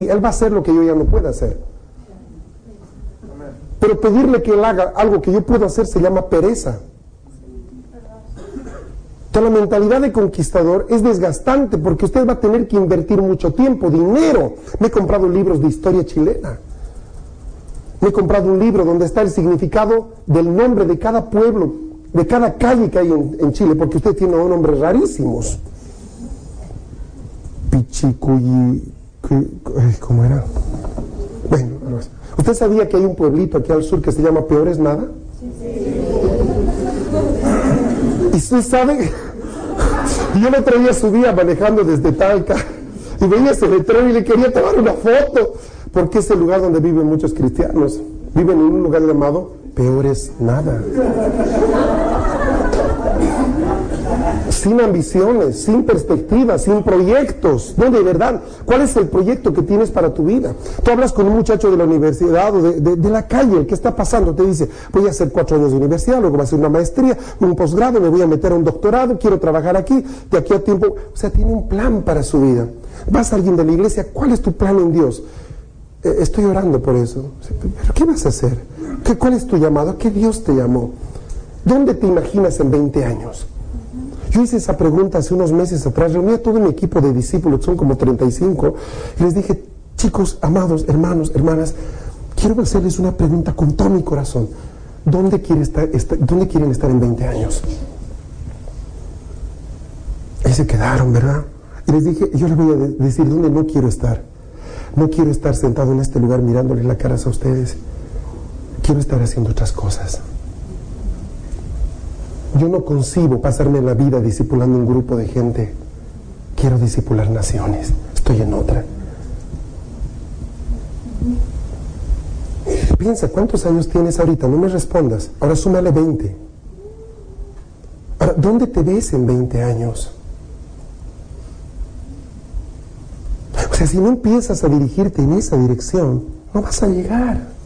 dije, Él va a hacer lo que yo ya no puedo hacer. Pero pedirle que Él haga algo que yo puedo hacer se llama pereza. Entonces, la mentalidad de conquistador es desgastante porque usted va a tener que invertir mucho tiempo, dinero. Me he comprado libros de historia chilena. Me he comprado un libro donde está el significado del nombre de cada pueblo, de cada calle que hay en Chile, porque usted tiene nombres rarísimos. Pichicuyi, ¿cómo era? Bueno, ¿usted sabía que hay un pueblito aquí al sur que se llama Peor es Nada? Y usted sabe, yo el otro día subía manejando desde Talca y veía ese letrero y le quería tomar una foto, porque es el lugar donde viven muchos cristianos. Viven en un lugar llamado Peor es Nada. Sin ambiciones, sin perspectivas, sin proyectos. No, de verdad, ¿cuál es el proyecto que tienes para tu vida? Tú hablas con un muchacho de la universidad o de la calle, el que está pasando, te dice, voy a hacer 4 años de universidad, luego voy a hacer una maestría, un posgrado, me voy a meter a un doctorado, quiero trabajar aquí, de aquí a tiempo. O sea, tiene un plan para su vida. Vas a alguien de la iglesia, ¿cuál es tu plan en Dios? Estoy orando por eso. ¿Pero qué vas a hacer? ¿Cuál es tu llamado? ¿A qué Dios te llamó? ¿Dónde te imaginas en 20 años? Yo hice esa pregunta hace unos meses atrás, reuní a todo mi equipo de discípulos, son como 35, y les dije, chicos, amados, hermanos, hermanas, quiero hacerles una pregunta con todo mi corazón. ¿Dónde quieren estar en 20 años? Y se quedaron, ¿verdad? Y les dije, yo les voy a decir dónde no quiero estar. No quiero estar sentado en este lugar mirándoles la cara a ustedes. Quiero estar haciendo otras cosas. Yo no concibo pasarme la vida discipulando un grupo de gente. Quiero discipular naciones. Estoy en otra. Piensa, ¿cuántos años tienes ahorita? No me respondas. Ahora súmale 20. Ahora, ¿dónde te ves en 20 años? O sea, si no empiezas a dirigirte en esa dirección, no vas a llegar.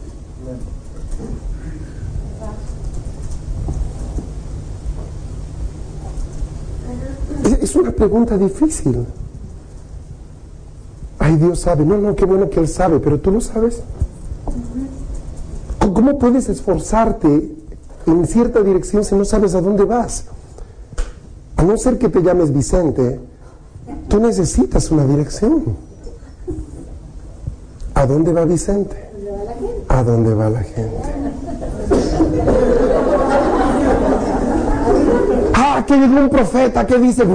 Es una pregunta difícil. Ay, Dios sabe. No, qué bueno que Él sabe, pero ¿tú lo sabes? ¿Cómo puedes esforzarte en cierta dirección si no sabes a dónde vas? A no ser que te llames Vicente, tú necesitas una dirección. ¿A dónde va Vicente? ¿A dónde va la gente? Que llegó un profeta que dice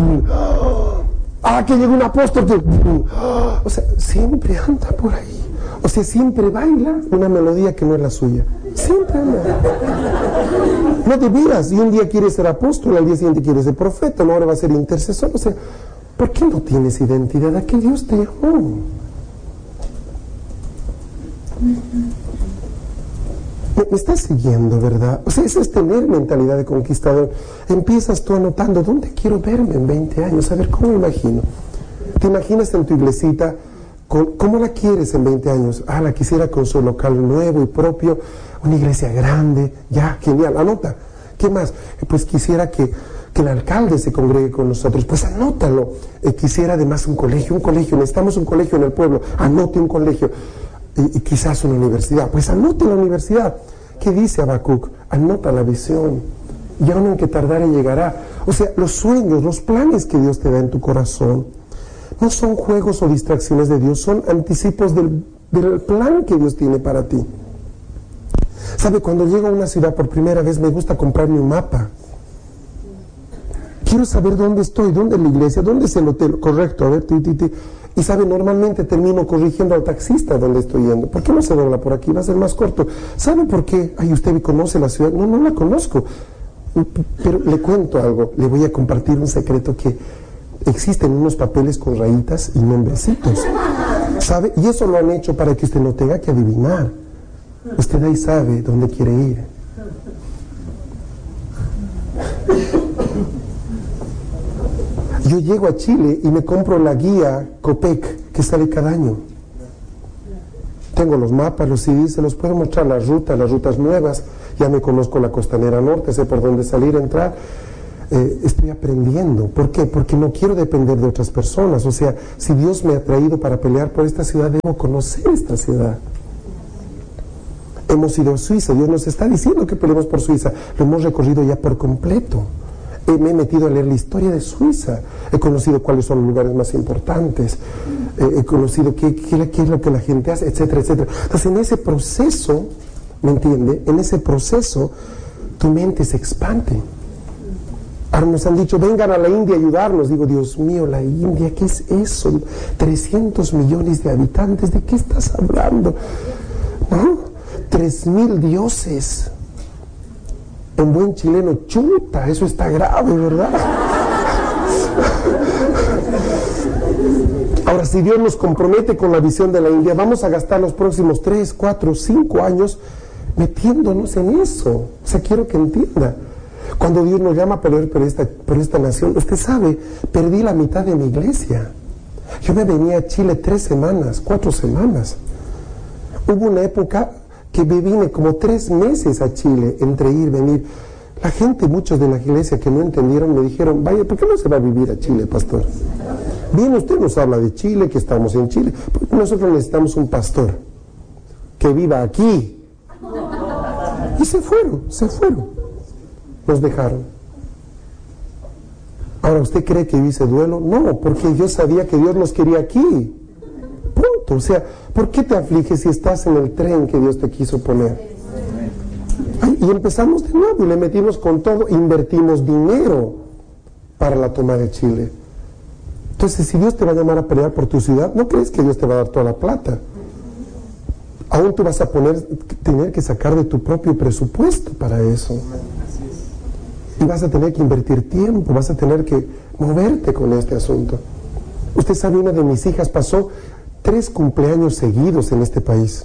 que llegó un apóstol que o sea, siempre anda por ahí, o sea, siempre baila una melodía que no es la suya, siempre anda, no te miras, y un día quiere ser apóstol, al día siguiente quiere ser profeta, no, ahora va a ser intercesor. O sea, ¿por qué no tienes identidad? ¿A qué Dios te llamó? Me estás siguiendo, ¿verdad? O sea, eso es tener mentalidad de conquistador. Empiezas tú anotando, ¿dónde quiero verme en 20 años? A ver, ¿cómo me imagino? ¿Te imaginas en tu iglesita? ¿Cómo la quieres en 20 años? La quisiera con su local nuevo y propio, una iglesia grande, ya, genial, anota. ¿Qué más? Pues quisiera que el alcalde se congregue con nosotros, pues anótalo. Quisiera además un colegio, necesitamos un colegio en el pueblo, anote un colegio. Y quizás una universidad, pues anote la universidad. ¿Qué dice Habacuc? Anota la visión, y aún en que tardare llegará. O sea, los sueños, los planes que Dios te da en tu corazón no son juegos o distracciones de Dios, son anticipos del plan que Dios tiene para ti. ¿Sabe? Cuando llego a una ciudad por primera vez me gusta comprarme un mapa. Quiero saber dónde estoy, dónde es la iglesia, dónde es el hotel, correcto, a ver, Y sabe, normalmente termino corrigiendo al taxista donde estoy yendo. ¿Por qué no se dobla por aquí? Va a ser más corto. ¿Sabe por qué? Ay, ¿usted conoce la ciudad? No la conozco. Pero le cuento algo. Le voy a compartir un secreto que existen unos papeles con rayitas y nombrecitos. ¿Sabe? Y eso lo han hecho para que usted no tenga que adivinar. Usted ahí sabe dónde quiere ir. Yo llego a Chile y me compro la guía Copec que sale cada año. Tengo los mapas, los CDs, se los puedo mostrar, las rutas nuevas. Ya me conozco la costanera norte, sé por dónde salir, entrar. estoy aprendiendo. ¿Por qué? Porque no quiero depender de otras personas. O sea, si Dios me ha traído para pelear por esta ciudad, debo conocer esta ciudad. Hemos ido a Suiza, Dios nos está diciendo que peleemos por Suiza. Lo hemos recorrido ya por completo. Me he metido a leer la historia de Suiza. He conocido cuáles son los lugares más importantes. He conocido qué es lo que la gente hace, etcétera, etcétera. Entonces, en ese proceso, ¿me entiende? En ese proceso, tu mente se expande. Ahora nos han dicho, vengan a la India a ayudarnos. Digo, Dios mío, la India, ¿qué es eso? 300 millones de habitantes, ¿de qué estás hablando? ¿No? 3,000 dioses. En buen chileno, chuta, eso está grave, ¿verdad? Ahora, si Dios nos compromete con la visión de la India, vamos a gastar los próximos 3, 4, 5 años metiéndonos en eso. O sea, quiero que entienda. Cuando Dios nos llama a pelear por esta nación, usted sabe, perdí la mitad de mi iglesia. Yo me venía a Chile 3 semanas, 4 semanas. Hubo una época que me vine como 3 meses a Chile, entre ir y venir. La gente, muchos de la iglesia que no entendieron, me dijeron, vaya, ¿por qué no se va a vivir a Chile, pastor? Bien, usted nos habla de Chile, que estamos en Chile. Porque nosotros necesitamos un pastor que viva aquí. Y se fueron. Nos dejaron. Ahora, ¿usted cree que yo hice duelo? No, porque yo sabía que Dios nos quería aquí. Punto. O sea, ¿por qué te afliges si estás en el tren que Dios te quiso poner? Y empezamos de nuevo y le metimos con todo, invertimos dinero para la toma de Chile. Entonces, si Dios te va a llamar a pelear por tu ciudad, no crees que Dios te va a dar toda la plata. Aún tú vas a tener que sacar de tu propio presupuesto para eso. Y vas a tener que invertir tiempo, vas a tener que moverte con este asunto. Usted sabe, una de mis hijas pasó 3 cumpleaños seguidos en este país.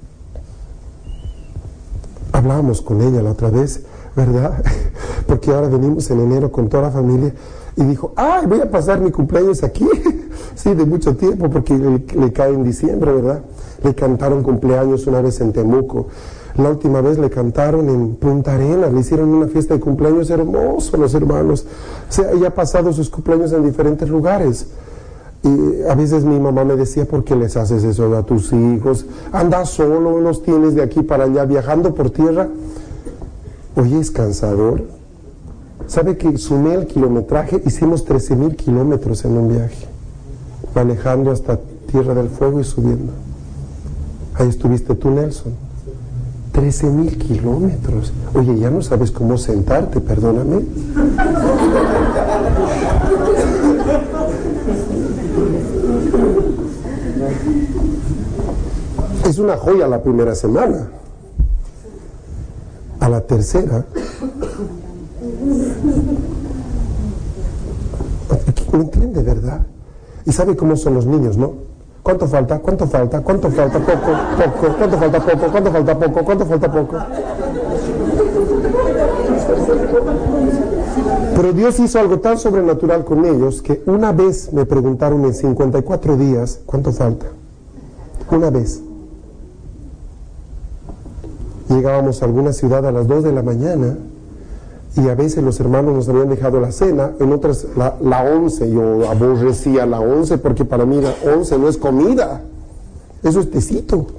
Hablábamos con ella la otra vez, ¿verdad? Porque ahora venimos en enero con toda la familia y dijo, ¡ay, voy a pasar mi cumpleaños aquí! Sí, de mucho tiempo, porque le cae en diciembre, ¿verdad? Le cantaron cumpleaños una vez en Temuco. La última vez le cantaron en Punta Arenas, le hicieron una fiesta de cumpleaños hermoso los hermanos. O sea, ella ha pasado sus cumpleaños en diferentes lugares. Y a veces mi mamá me decía, ¿por qué les haces eso a tus hijos? Anda solo, los tienes de aquí para allá, viajando por tierra. Oye, es cansador. ¿Sabe que sumé el kilometraje? Hicimos 13,000 kilómetros en un viaje, manejando hasta Tierra del Fuego y subiendo. Ahí estuviste tú, Nelson. 13,000 kilómetros. Oye, ya no sabes cómo sentarte, perdóname. Es una joya la primera semana. A la tercera, ¿me entiende, verdad? Y sabe cómo son los niños, ¿no? ¿Cuánto falta? ¿Cuánto falta? ¿Cuánto falta? Poco. ¿Cuánto falta? Poco. ¿Cuánto falta? Poco. ¿Cuánto falta? Poco. Pero Dios hizo algo tan sobrenatural con ellos que una vez me preguntaron en 54 días, ¿cuánto falta? Una vez. Llegábamos a alguna ciudad a las 2 de la mañana y a veces los hermanos nos habían dejado la cena, en otras la 11. Yo aborrecía la 11 porque para mí la 11 no es comida, eso es tecito.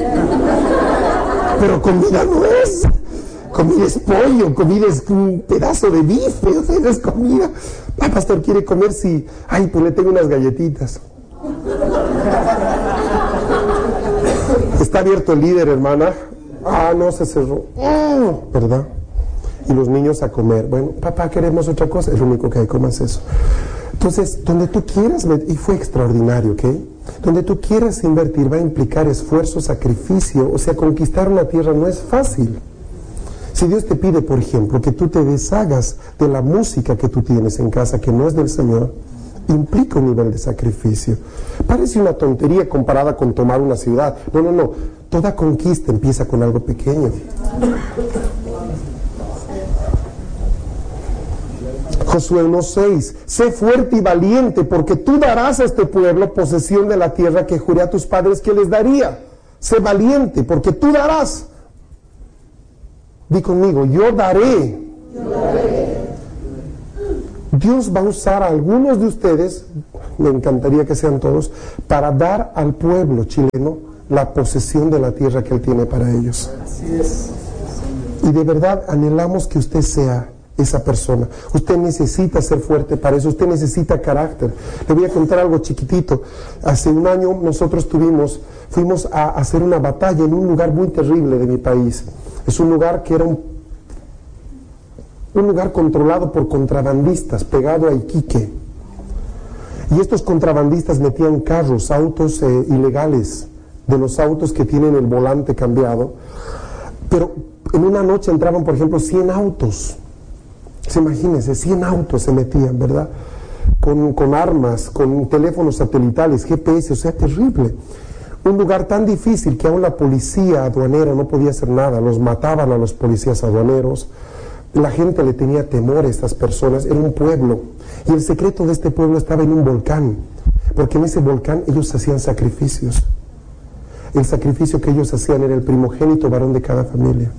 Pero comida no es. Comida es pollo, comida es un pedazo de bife, o sea, no es comida. Pastor, ¿quiere comer? Sí. Ay, pues le tengo unas galletitas. Está abierto el líder, hermana. No, se cerró. ¿Verdad? Y los niños a comer. Bueno, papá, queremos otra cosa. Es lo único que hay, comas eso. Entonces, donde tú quieras, y fue extraordinario, ¿ok? Donde tú quieras invertir va a implicar esfuerzo, sacrificio. O sea, conquistar una tierra no es fácil. Si Dios te pide, por ejemplo, que tú te deshagas de la música que tú tienes en casa, que no es del Señor, implica un nivel de sacrificio. Parece una tontería comparada con tomar una ciudad. No. Toda conquista empieza con algo pequeño. Josué 1:6. Sé fuerte y valiente, porque tú darás a este pueblo posesión de la tierra que juré a tus padres que les daría. Sé valiente, porque tú darás. Di conmigo, yo daré. Dios va a usar a algunos de ustedes, me encantaría que sean todos, para dar al pueblo chileno la posesión de la tierra que Él tiene para ellos. Así es. Y de verdad anhelamos que usted sea esa persona. Usted necesita ser fuerte para eso, usted necesita carácter. Le voy a contar algo chiquitito. Hace un año nosotros fuimos a hacer una batalla en un lugar muy terrible de mi país. Es un lugar que era un lugar controlado por contrabandistas, pegado a Iquique. Y estos contrabandistas metían carros, autos ilegales, de los autos que tienen el volante cambiado. Pero en una noche entraban, por ejemplo, 100 autos. Imagínense, 100 autos se metían, ¿verdad? Con armas, con teléfonos satelitales, GPS, o sea, terrible. Un lugar tan difícil que aún la policía aduanera no podía hacer nada, los mataban a los policías aduaneros. La gente le tenía temor a estas personas, era un pueblo. Y el secreto de este pueblo estaba en un volcán, porque en ese volcán ellos hacían sacrificios. El sacrificio que ellos hacían era el primogénito varón de cada familia.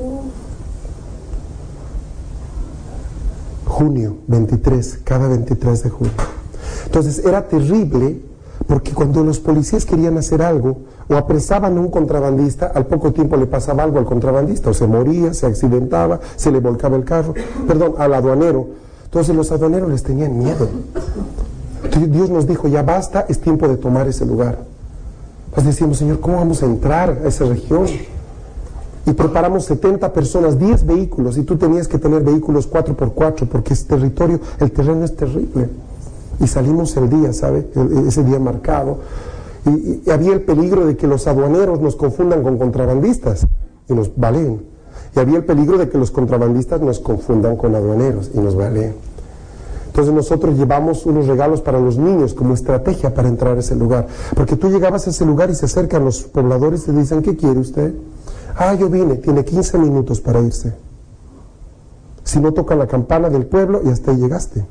Junio 23, cada 23 de junio. Entonces era terrible porque cuando los policías querían hacer algo o apresaban a un contrabandista, al poco tiempo le pasaba algo al contrabandista, o se moría, se accidentaba, se le volcaba el carro, al aduanero. Entonces los aduaneros les tenían miedo. Entonces Dios nos dijo, ya basta, es tiempo de tomar ese lugar. Pues decimos, Señor, ¿cómo vamos a entrar a esa región? Y preparamos 70 personas, 10 vehículos, y tú tenías que tener vehículos 4x4, porque es territorio, el terreno es terrible. Y salimos el día, ¿sabe? Ese día marcado. Y había el peligro de que los aduaneros nos confundan con contrabandistas y nos baleen. Y había el peligro de que los contrabandistas nos confundan con aduaneros y nos baleen. Entonces nosotros llevamos unos regalos para los niños como estrategia para entrar a ese lugar. Porque tú llegabas a ese lugar y se acercan los pobladores y te dicen, ¿qué quiere usted? Yo vine, tiene 15 minutos para irse. Si no tocan la campana del pueblo y hasta ahí llegaste.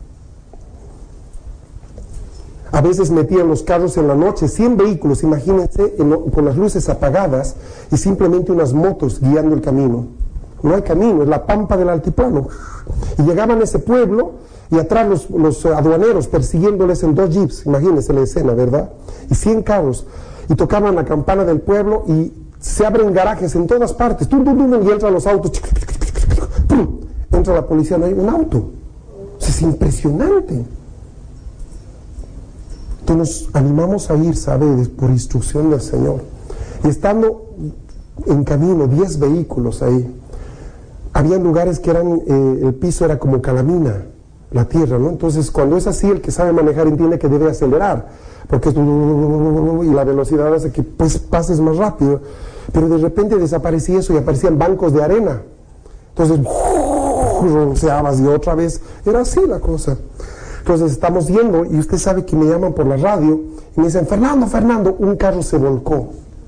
A veces metían los carros en la noche, 100 vehículos, imagínense, con las luces apagadas y simplemente unas motos guiando el camino. No hay camino, es la pampa del altiplano. Y llegaban a ese pueblo y atrás los aduaneros persiguiéndoles en 2 jeeps, imagínense la escena, ¿verdad? Y 100 carros, y tocaban la campana del pueblo y se abren garajes en todas partes, y entran los autos, entra la policía, no hay un auto. Es impresionante. Entonces nos animamos a ir, ¿sabe? Por instrucción del Señor. Y estando en camino, 10 vehículos ahí, había lugares que eran, el piso era como calamina, la tierra, ¿no? Entonces cuando es así, el que sabe manejar entiende que debe acelerar, porque y la velocidad hace que pues pases más rápido. Pero de repente desaparecía eso y aparecían bancos de arena. Entonces, ronceabas y otra vez, era así la cosa. Entonces estamos yendo y usted sabe que me llaman por la radio y me dicen, Fernando, un carro se volcó.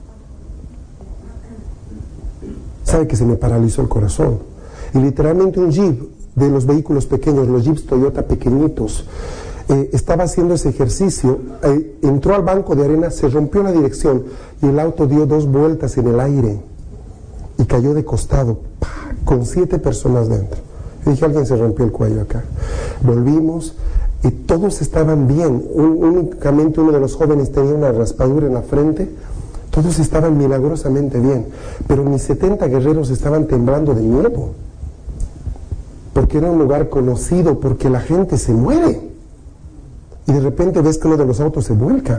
Sabe que se me paralizó el corazón. Y literalmente un jeep de los vehículos pequeños, los jeeps Toyota pequeñitos, estaba haciendo ese ejercicio, entró al banco de arena, se rompió la dirección y el auto dio 2 vueltas en el aire y cayó de costado, con 7 personas dentro. Yo dije, alguien se rompió el cuello acá. Volvimos y todos estaban bien, únicamente uno de los jóvenes tenía una raspadura en la frente, todos estaban milagrosamente bien, pero mis 70 guerreros estaban temblando de miedo, porque era un lugar conocido, porque la gente se muere. Y de repente ves que uno de los autos se vuelca.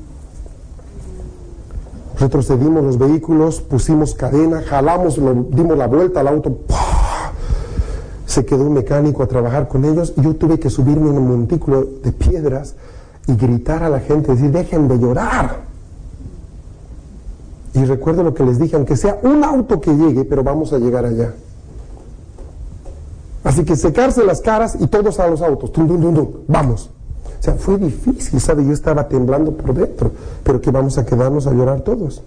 Retrocedimos los vehículos, pusimos cadena, jalamos, dimos la vuelta al auto. ¡Pah! Se quedó un mecánico a trabajar con ellos y yo tuve que subirme en un montículo de piedras y gritar a la gente, decir, dejen de llorar. Y recuerdo lo que les dije, aunque sea un auto que llegue, pero vamos a llegar allá. Así que secarse las caras y todos a los autos. Tum, tum, tum, tum. Vamos. O sea, fue difícil, ¿sabe? Yo estaba temblando por dentro, pero que vamos a quedarnos a llorar todos.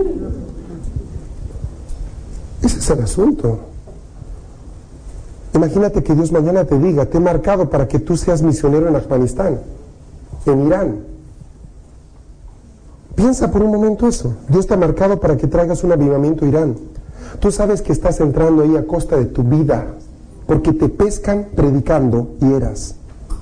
Ese es el asunto. Imagínate que Dios mañana te diga, te he marcado para que tú seas misionero en Afganistán, en Irán. Piensa por un momento eso. Dios te ha marcado para que traigas un avivamiento a Irán. Tú sabes que estás entrando ahí a costa de tu vida, porque te pescan predicando y eras.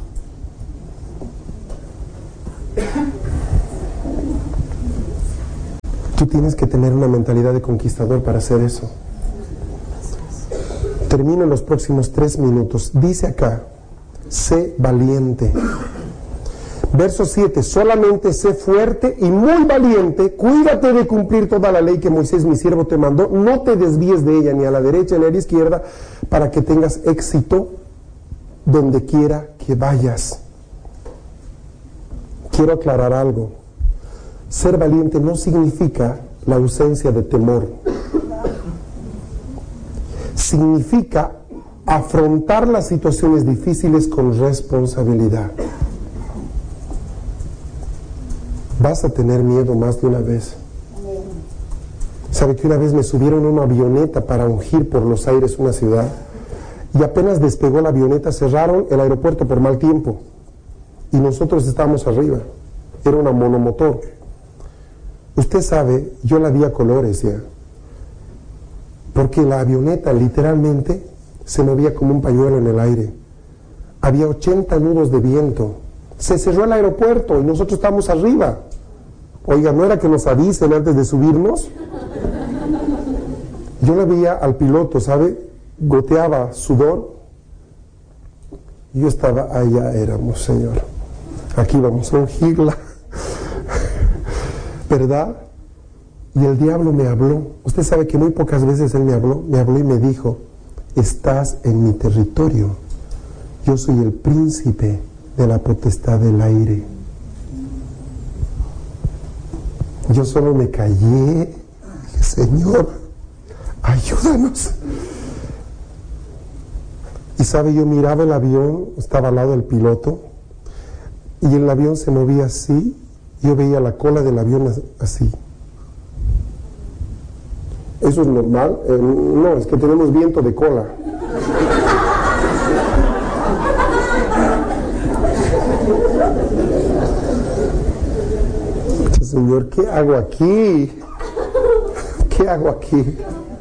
Tú tienes que tener una mentalidad de conquistador para hacer eso. Termino en los próximos 3 minutos. Dice acá, sé valiente. Verso 7, solamente sé fuerte y muy valiente, cuídate de cumplir toda la ley que Moisés mi siervo te mandó, no te desvíes de ella ni a la derecha ni a la izquierda, para que tengas éxito donde quiera que vayas. Quiero aclarar algo. Ser valiente no significa la ausencia de temor. Significa afrontar las situaciones difíciles con responsabilidad. Vas a tener miedo más de una vez. ¿Sabe que una vez me subieron en una avioneta para ungir por los aires una ciudad? Y apenas despegó la avioneta, cerraron el aeropuerto por mal tiempo. Y nosotros estábamos arriba. Era una monomotor. Usted sabe, yo la vi a colores ya. Porque la avioneta literalmente se movía como un pañuelo en el aire. Había 80 nudos de viento. Se cerró el aeropuerto y nosotros estábamos arriba. Oiga, ¿no era que nos avisen antes de subirnos? Yo la veía al piloto, ¿sabe? Goteaba sudor. Yo estaba, allá éramos, Señor. Aquí vamos a ungirla. ¿Verdad? Y el diablo me habló. Usted sabe que muy pocas veces él me habló y me dijo, estás en mi territorio. Yo soy el príncipe de la potestad del aire. Yo solo me callé. Dije, Señor, ayúdanos. Y sabe, yo miraba el avión, estaba al lado del piloto, y el avión se movía así. Yo veía la cola del avión así. ¿Eso es normal? No, es que tenemos viento de cola. Señor, ¿qué hago aquí? ¿Qué hago aquí?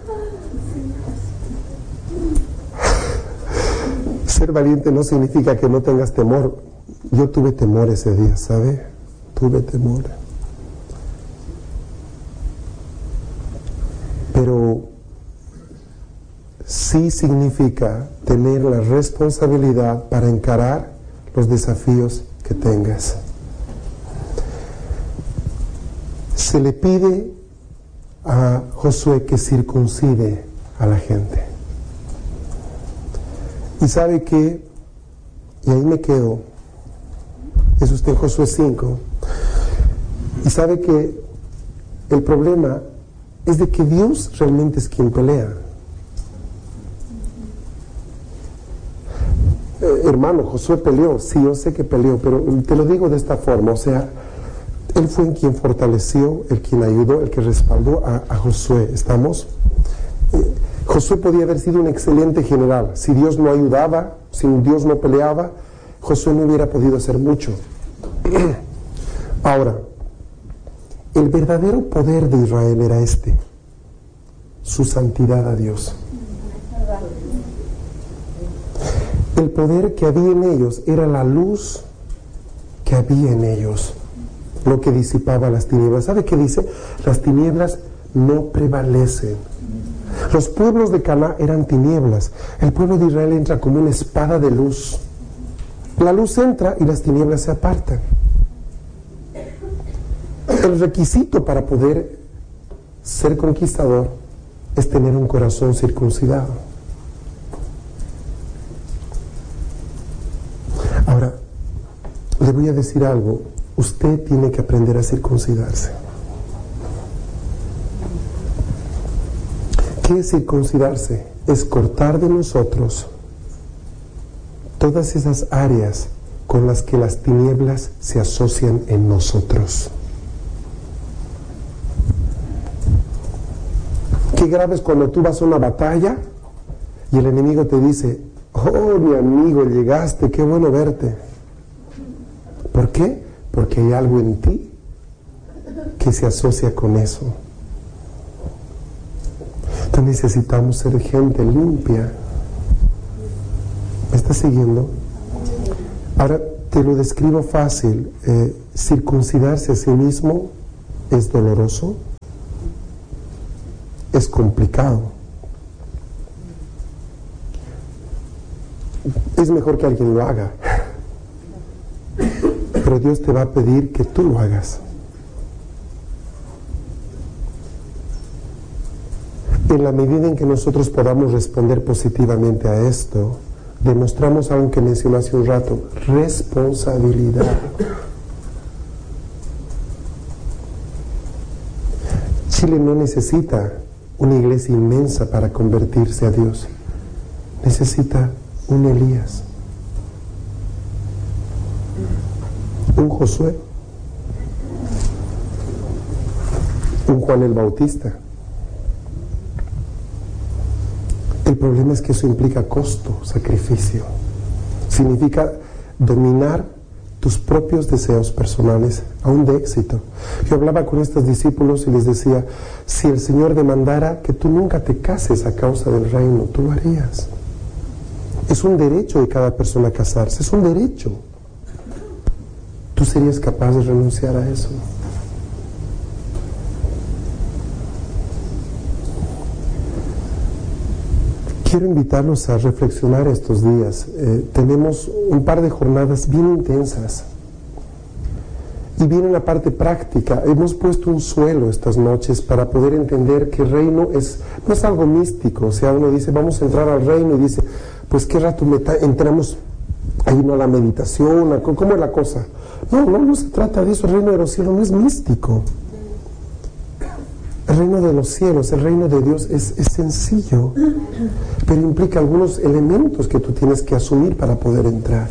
Ser valiente no significa que no tengas temor. Yo tuve temor ese día, ¿sabe? Tuve temor. Pero sí significa tener la responsabilidad para encarar los desafíos que tengas. Se le pide a Josué que circuncide a la gente. Y sabe que, y ahí me quedo, es usted Josué 5, y sabe que el problema es de que Dios realmente es quien pelea. Hermano, Josué peleó, sí, yo sé que peleó, pero te lo digo de esta forma, o sea, él fue en quien fortaleció, el quien ayudó, el que respaldó a Josué. ¿Estamos? Josué podía haber sido un excelente general. Si Dios no ayudaba, si Dios no peleaba, Josué no hubiera podido hacer mucho. Ahora, el verdadero poder de Israel era su santidad a Dios. El poder que había en ellos era la luz que había en ellos, lo que disipaba las tinieblas. ¿Sabe qué dice? Las tinieblas no prevalecen. Los pueblos de Canaán eran tinieblas. El pueblo de Israel entra como una espada de luz. La luz entra y las tinieblas se apartan. El requisito para poder ser conquistador es tener un corazón circuncidado. Ahora, le voy a decir algo. Usted tiene que aprender a circuncidarse. ¿Qué es circuncidarse? Es cortar de nosotros todas esas áreas con las que las tinieblas se asocian en nosotros. Qué grave es cuando tú vas a una batalla y el enemigo te dice, oh, mi amigo, llegaste, qué bueno verte. ¿Por qué? Porque hay algo en ti que se asocia con eso. Entonces necesitamos ser gente limpia. ¿Me estás siguiendo? Ahora te lo describo fácil. Circuncidarse a sí mismo es doloroso, es complicado. Es mejor que alguien lo haga, pero Dios te va a pedir que tú lo hagas. En la medida en que nosotros podamos responder positivamente a esto, demostramos algo que mencioné hace un rato: responsabilidad. Chile no necesita una iglesia inmensa para convertirse a Dios. Necesita un Elías, un Josué, un Juan el Bautista. El problema es que eso implica costo, sacrificio. Significa dominar tus propios deseos personales, aún de éxito. Yo hablaba con estos discípulos y les decía: si el Señor demandara que tú nunca te cases a causa del reino, tú lo harías. Es un derecho de cada persona casarse, es un derecho. ¿Tú serías capaz de renunciar a eso? Quiero invitarlos a reflexionar estos días. Tenemos un par de jornadas bien intensas. Y viene la parte práctica. Hemos puesto un suelo estas noches para poder entender que el reino no es algo místico. O sea, uno dice, vamos a entrar al reino, y dice, pues qué rato entramos ahí, no, a la meditación, ¿cómo es la cosa? No se trata de eso. El reino de los cielos no es místico. El reino de los cielos, el reino de Dios es sencillo, pero implica algunos elementos que tú tienes que asumir para poder entrar.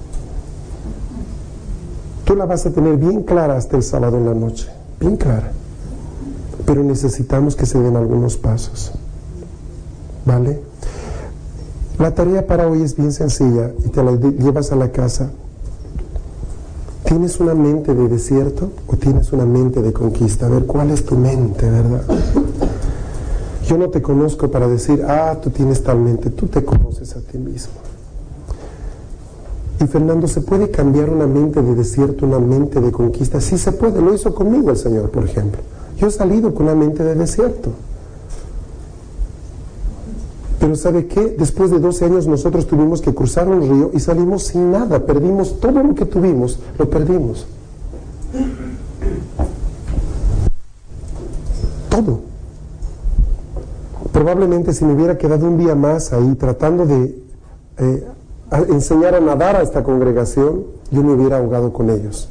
Tú la vas a tener bien clara hasta el sábado en la noche, bien clara, pero necesitamos que se den algunos pasos, ¿vale? La tarea para hoy es bien sencilla y te la llevas a la casa. ¿Tienes una mente de desierto o tienes una mente de conquista? A ver, ¿cuál es tu mente, verdad? Yo no te conozco para decir, tú tienes tal mente. Tú te conoces a ti mismo. Y Fernando, ¿se puede cambiar una mente de desierto, una mente de conquista? Sí se puede. Lo hizo conmigo el Señor, por ejemplo. Yo he salido con una mente de desierto. Pero ¿sabe qué? Después de 12 años nosotros tuvimos que cruzar un río y salimos sin nada. Perdimos todo lo que tuvimos, lo perdimos. Todo. Probablemente si me hubiera quedado un día más ahí tratando de enseñar a nadar a esta congregación, yo me hubiera ahogado con ellos.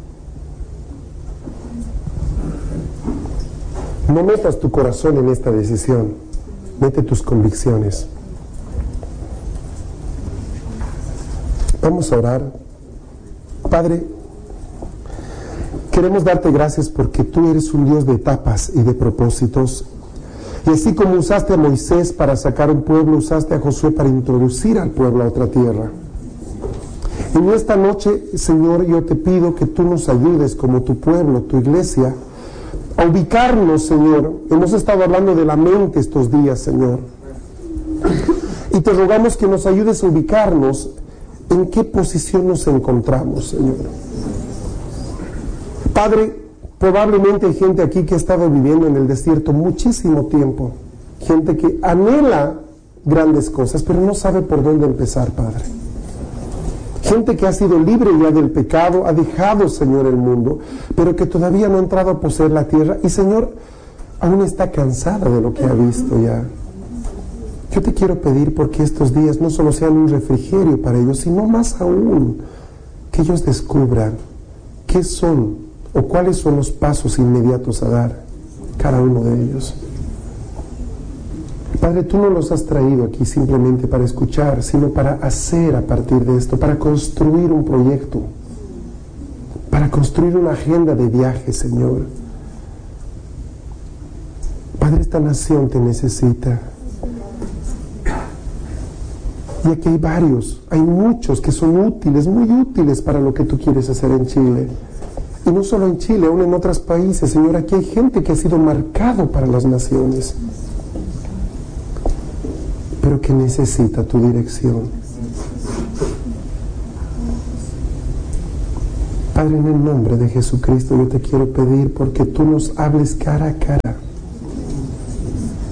No metas tu corazón en esta decisión. Mete tus convicciones. Vamos a orar. Padre, queremos darte gracias porque tú eres un Dios de etapas y de propósitos. Y así como usaste a Moisés para sacar un pueblo, usaste a Josué para introducir al pueblo a otra tierra. En esta noche, Señor, yo te pido que tú nos ayudes como tu pueblo, tu iglesia, a ubicarnos, Señor. Hemos estado hablando de la mente estos días, Señor. Y te rogamos que nos ayudes a ubicarnos en qué posición nos encontramos, Señor. Padre, probablemente hay gente aquí que ha estado viviendo en el desierto muchísimo tiempo. Gente que anhela grandes cosas, pero no sabe por dónde empezar, Padre. Gente que ha sido libre ya del pecado, ha dejado, Señor, el mundo, pero que todavía no ha entrado a poseer la tierra y, Señor, aún está cansada de lo que ha visto ya. Yo te quiero pedir porque estos días no solo sean un refrigerio para ellos, sino más aún que ellos descubran qué son o cuáles son los pasos inmediatos a dar cada uno de ellos. Padre, tú no los has traído aquí simplemente para escuchar, sino para hacer a partir de esto, para construir un proyecto, para construir una agenda de viaje, Señor. Padre, esta nación te necesita. Y aquí hay varios, hay muchos que son útiles, muy útiles para lo que tú quieres hacer en Chile. Y no solo en Chile, aún en otros países, Señor. Aquí hay gente que ha sido marcado para las naciones, pero que necesita tu dirección. Padre, en el nombre de Jesucristo yo te quiero pedir porque tú nos hables cara a cara.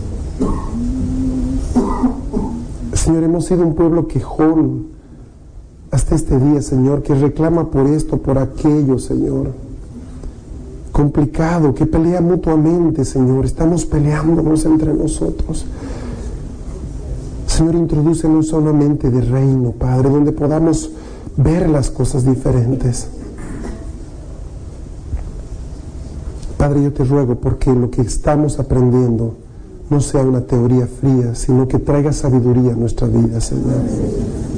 hemos sido un pueblo quejón hasta este día, Señor, que reclama por esto, por aquello, Señor. Complicado, que pelea mutuamente, Señor. Estamos peleándonos entre nosotros. Señor, introdúcenos a una mente de reino, Padre, donde podamos ver las cosas diferentes. Padre, yo te ruego porque lo que estamos aprendiendo no sea una teoría fría, sino que traiga sabiduría a nuestra vida, Señor.